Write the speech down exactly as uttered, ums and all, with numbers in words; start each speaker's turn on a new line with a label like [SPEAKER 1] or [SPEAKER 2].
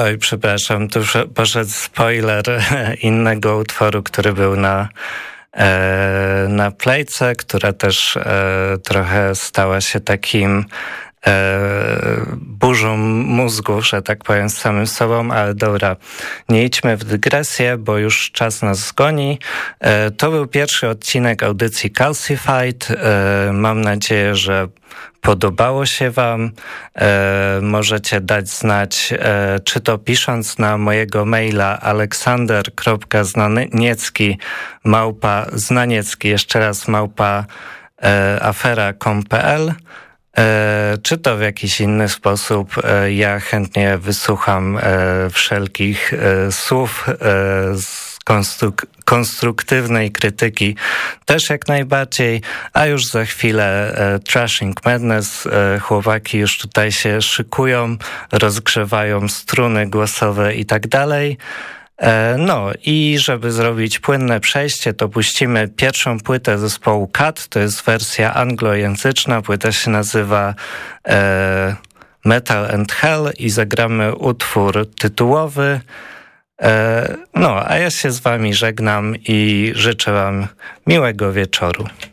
[SPEAKER 1] Oj, przepraszam, tu poszedł spoiler innego utworu, który był na, na playce, która też trochę stała się takim burzą mózgu, że tak powiem, z samym sobą, ale dobra, nie idźmy w dygresję, bo już czas nas goni. To był pierwszy odcinek audycji Calcified. Mam nadzieję, że podobało się wam. Możecie dać znać, czy to pisząc na mojego maila aleksander kropka znaniecki małpa znaniecki, jeszcze raz małpa afera kropka com kropka p l, czy to w jakiś inny sposób. Ja chętnie wysłucham wszelkich słów z konstruk- konstruktywnej krytyki też jak najbardziej, a już za chwilę Trashing Madness. Chłopaki już tutaj się szykują, rozgrzewają struny głosowe i tak dalej. No i żeby zrobić płynne przejście, to puścimy pierwszą płytę zespołu Cut. To jest wersja anglojęzyczna. Płyta się nazywa e, Metal and Hell i zagramy utwór tytułowy. E, no, a ja się z wami żegnam i życzę wam miłego wieczoru.